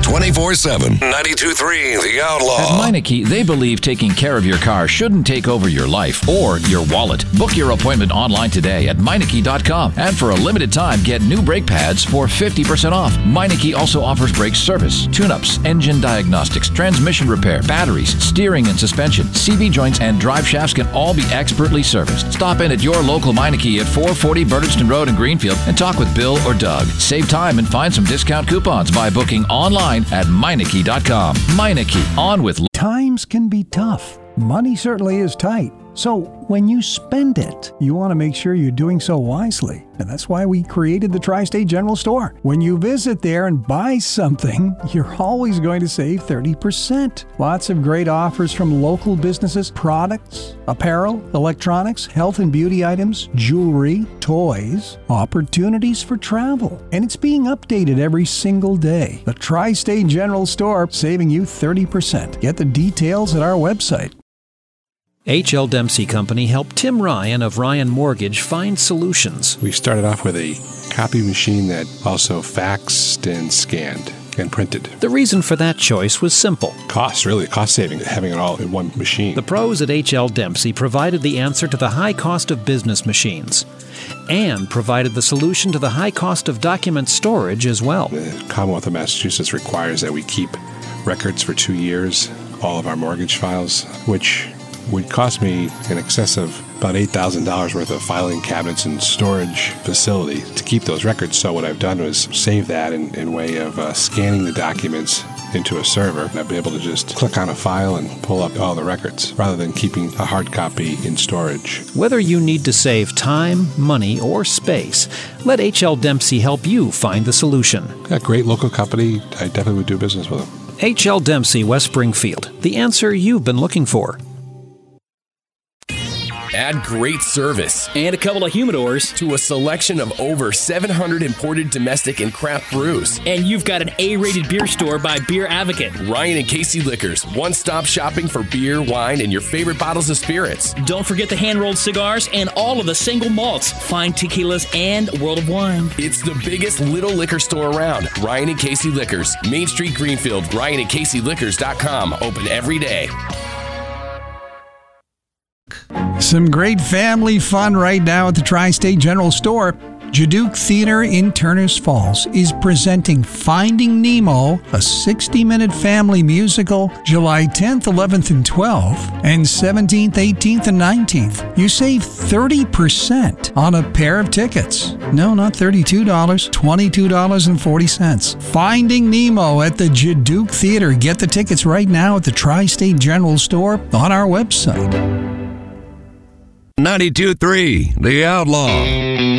24/7. 92.3 The Outlaw. At Meineke, they believe taking care of your car shouldn't take over your life or your wallet. Book your appointment online today at Meineke.com. And for a limited time, get new brake pads for 50% off. Meineke also offers brake service, tune-ups, engine diagnostics, transmission repair, batteries, steering and suspension, CV joints, and drive shafts can all be expertly serviced. Stop in at your local Meineke at 440 Burniston Road in Greenfield and talk with Bill or Doug. Save time and find some discount coupons by booking online at Meineke.com. Meineke, on with... Times can be tough. Money certainly is tight. So when you spend it, you want to make sure you're doing so wisely. And that's why we created the Tri-State General Store. When you visit there and buy something, you're always going to save 30%. Lots of great offers from local businesses, products, apparel, electronics, health and beauty items, jewelry, toys, opportunities for travel. And it's being updated every single day. The Tri-State General Store, saving you 30%. Get the details at our website. H.L. Dempsey Company helped Tim Ryan of Ryan Mortgage find solutions. We started off with a copy machine that also faxed and scanned and printed. The reason for that choice was simple. Cost saving, having it all in one machine. The pros at H.L. Dempsey provided the answer to the high cost of business machines and provided the solution to the high cost of document storage as well. The Commonwealth of Massachusetts requires that we keep records for 2 years, all of our mortgage files, which would cost me in excess of about $8,000 worth of filing cabinets and storage facility to keep those records. So what I've done was save that in way of scanning the documents into a server. And I'll be able to just click on a file and pull up all the records rather than keeping a hard copy in storage. Whether you need to save time, money, or space, let H.L. Dempsey help you find the solution. A great local company. I definitely would do business with them. H.L. Dempsey, West Springfield. The answer you've been looking for. Add great service and a couple of humidors to a selection of over 700 imported domestic and craft brews. And you've got an A-rated beer store by Beer Advocate. Ryan and Casey Liquors, one-stop shopping for beer, wine, and your favorite bottles of spirits. Don't forget the hand-rolled cigars and all of the single malts, fine tequilas, and World of Wine. It's the biggest little liquor store around. Ryan and Casey Liquors, Main Street, Greenfield. RyanandCaseyLiquors.com. Open every day. Some great family fun right now at the Tri-State General Store. Jaduke Theater in Turners Falls is presenting Finding Nemo, a 60-minute family musical, July 10th, 11th, and 12th, and 17th, 18th, and 19th. You save 30% on a pair of tickets. No, not $32, $22.40. Finding Nemo at the Jaduke Theater. Get the tickets right now at the Tri-State General Store on our website. 92.3 The Outlaw.